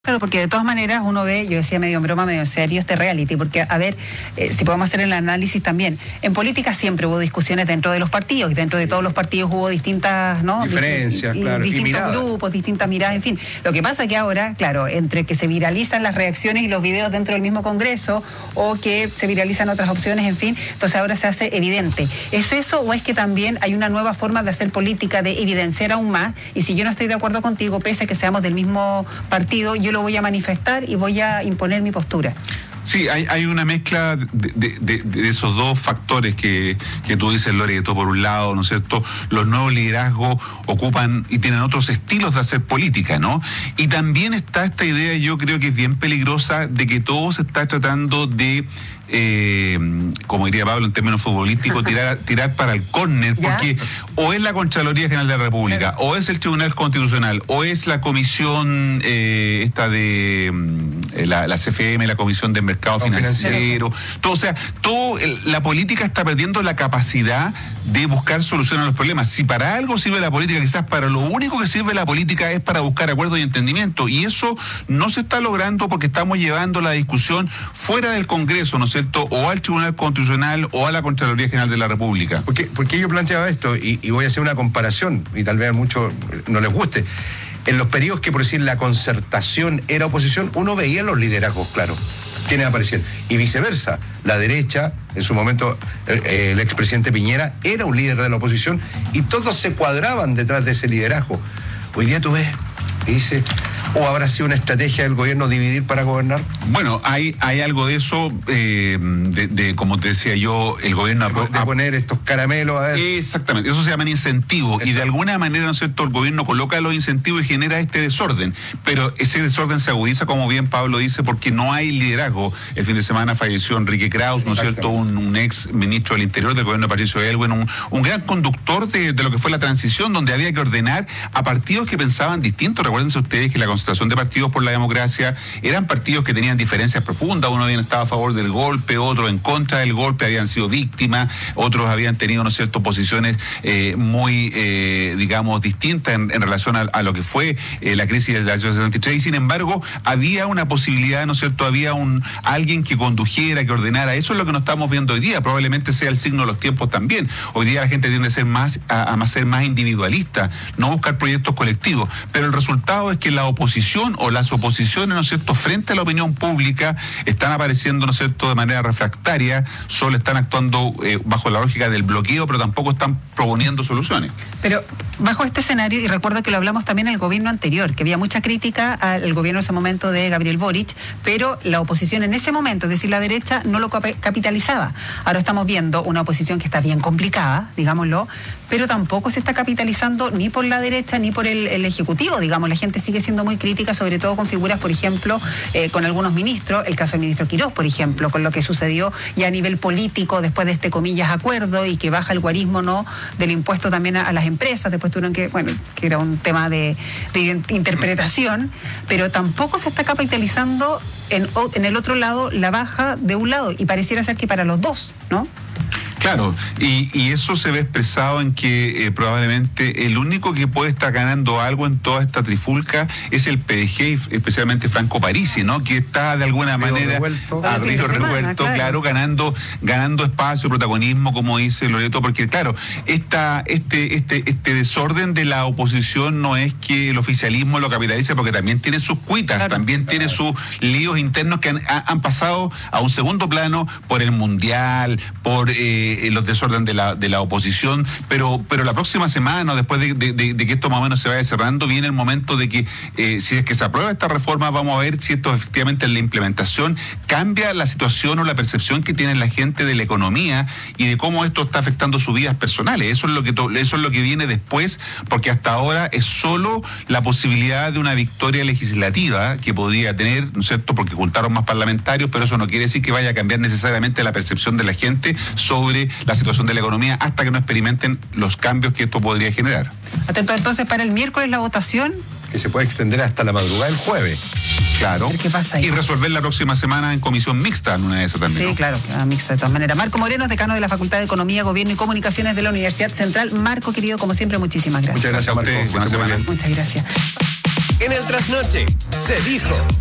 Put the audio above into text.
Claro, porque de todas maneras uno ve, yo decía medio en broma, medio en serio, este reality, porque a ver, si podemos hacer el análisis también, en política siempre hubo discusiones dentro de los partidos, y dentro de todos los partidos hubo distintas, ¿no? Diferencias, claro, distintos grupos, distintas miradas, en fin. Lo que pasa que ahora, claro, entre que se viralizan las reacciones y los videos dentro del mismo Congreso, o que se viralizan otras opciones, en fin, entonces ahora se hace evidente. ¿Es eso o es que también hay una nueva forma de hacer política, de evidenciar aún más? Y si yo no estoy de acuerdo contigo, pese a que seamos del mismo partido, yo lo voy a manifestar y voy a imponer mi postura. Sí, hay una mezcla de esos dos factores que tú dices, Loreto. Por un lado, ¿no es cierto?, los nuevos liderazgos ocupan y tienen otros estilos de hacer política, ¿no? Y también está esta idea, yo creo que es bien peligrosa, de que todo se está tratando de como diría Pablo en términos futbolísticos, tirar para el córner, porque o es la Contraloría General de la República, o es el Tribunal Constitucional, o es la comisión esta de la CFM, la Comisión de Mercado Financiero, todo, o sea, la política está perdiendo la capacidad de buscar soluciones a los problemas. Si para algo sirve la política, quizás para lo único que sirve la política es para buscar acuerdos y entendimiento, y eso no se está logrando porque estamos llevando la discusión fuera del Congreso, ¿no es cierto?, o al Tribunal Constitucional o a la Contraloría General de la República. Porque yo planteaba esto, y voy a hacer una comparación, y tal vez a muchos no les guste. En los periodos que, por decir, la concertación era oposición, uno veía los liderazgos, claro, quienes aparecían. Y viceversa, la derecha, en su momento, el expresidente Piñera, era un líder de la oposición, y todos se cuadraban detrás de ese liderazgo. Hoy día tú ves, y dice, ¿o habrá sido una estrategia del gobierno dividir para gobernar? Bueno, hay algo de eso, como te decía yo, el gobierno... De poner estos caramelos a ver. Exactamente, eso se llama incentivo, y de alguna manera, ¿no es cierto?, el gobierno coloca los incentivos y genera este desorden, pero ese desorden se agudiza, como bien Pablo dice, porque no hay liderazgo. El fin de semana falleció Enrique Kraus, ¿no es cierto?, un ex ministro del Interior del gobierno de Patricio Aylwin, un gran conductor de lo que fue la transición, donde había que ordenar a partidos que pensaban distinto. Recuérdense ustedes que la concentración de partidos por la democracia eran partidos que tenían diferencias profundas. Uno había estado a favor del golpe, otro en contra del golpe, habían sido víctimas, otros habían tenido, ¿no es cierto?, posiciones muy, digamos, distintas en relación a lo que fue la crisis del año 73, y sin embargo había una posibilidad, ¿no es cierto?, había alguien que condujera, que ordenara. Eso es lo que no estamos viendo hoy día. Probablemente sea el signo de los tiempos también. Hoy día la gente tiende a ser más individualista, no buscar proyectos colectivos, pero el resultado es que la oposición o las oposiciones, ¿no es cierto?, frente a la opinión pública están apareciendo, ¿no es cierto?, de manera refractaria, solo están actuando bajo la lógica del bloqueo, pero tampoco están proponiendo soluciones. Pero bajo este escenario, y recuerdo que lo hablamos también en el gobierno anterior, que había mucha crítica al gobierno en ese momento de Gabriel Boric, pero la oposición en ese momento, es decir, la derecha, no lo capitalizaba. Ahora estamos viendo una oposición que está bien complicada, digámoslo, pero tampoco se está capitalizando ni por la derecha ni por el Ejecutivo, digamos. La gente sigue siendo muy crítica, sobre todo con figuras, por ejemplo, con algunos ministros, el caso del ministro Quirós, por ejemplo, con lo que sucedió ya a nivel político después de este, comillas, acuerdo, y que baja el guarismo, ¿no?, del impuesto también a las empresas. Después tuvieron que era un tema de interpretación, pero tampoco se está capitalizando en el otro lado la baja de un lado, y pareciera ser que para los dos, ¿no? Claro, y eso se ve expresado en que probablemente el único que puede estar ganando algo en toda esta trifulca es el PDG, especialmente Franco Parisi, ¿no?, que está de alguna manera a río revuelto, claro, ganando espacio, protagonismo, como dice Loreto, porque claro, este desorden de la oposición no es que el oficialismo lo capitalice, porque también tiene sus cuitas, también tiene sus líos internos que han pasado a un segundo plano por el Mundial, por los desorden de la oposición, pero la próxima semana, después de que esto más o menos se vaya cerrando, viene el momento de que si es que se aprueba esta reforma, vamos a ver si esto efectivamente en la implementación cambia la situación o la percepción que tiene la gente de la economía y de cómo esto está afectando sus vidas personales. Eso es lo que viene después, porque hasta ahora es solo la posibilidad de una victoria legislativa que podría tener, ¿no es cierto?, porque juntaron más parlamentarios, pero eso no quiere decir que vaya a cambiar necesariamente la percepción de la gente sobre la situación de la economía hasta que no experimenten los cambios que esto podría generar. Atento entonces para el miércoles la votación. Que se puede extender hasta la madrugada del jueves. Claro. ¿Qué pasa ahí? Y resolver la próxima semana en comisión mixta, en una de esas también. Sí, ¿no? claro, mixta de todas maneras. Marco Moreno, decano de la Facultad de Economía, Gobierno y Comunicaciones de la Universidad Central. Marco, querido, como siempre, muchísimas gracias. Muchas gracias, Marco. Buena semana. Muchas gracias. En el trasnoche, se dijo.